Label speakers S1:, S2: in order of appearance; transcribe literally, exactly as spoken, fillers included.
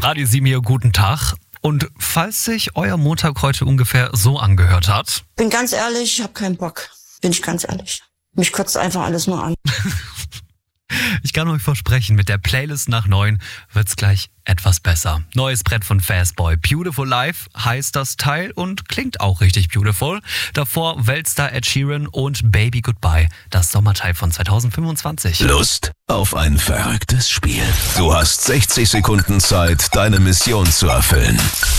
S1: Radio sieben hier, guten Tag. Und falls sich euer Montag heute ungefähr so angehört hat...
S2: Bin ganz ehrlich, ich habe keinen Bock. Bin ich ganz ehrlich. Mich kotzt einfach alles nur an.
S1: Ich kann euch versprechen, mit der Playlist nach neun wird's gleich etwas besser. Neues Brett von Fastboy. Beautiful Life heißt das Teil und klingt auch richtig beautiful. Davor Weltstar Ed Sheeran und Baby Goodbye, das Sommerteil von zwanzig fünfundzwanzig.
S3: Lust auf ein verrücktes Spiel. Du hast sechzig Sekunden Zeit, deine Mission zu erfüllen.